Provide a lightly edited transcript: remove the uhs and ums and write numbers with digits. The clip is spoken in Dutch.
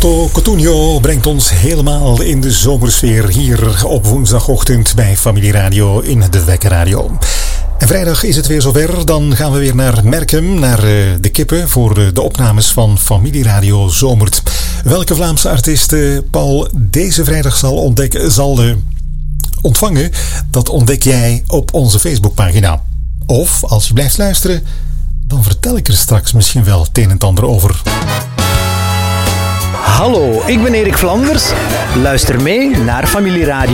Toto Cotugno brengt ons helemaal in de zomersfeer hier op woensdagochtend bij Familie Radio in de Wekker Radio. En vrijdag is het weer zover. Dan gaan we weer naar Merkem, naar de Kippen voor de opnames van Familie Radio Zomert. Welke Vlaamse artiest Paul deze vrijdag zal ontvangen, dat ontdek jij op onze Facebookpagina. Of als je blijft luisteren, dan vertel ik er straks misschien wel het een en het ander over. Hallo, ik ben Erik Vlanders. Luister mee naar Familie Radio.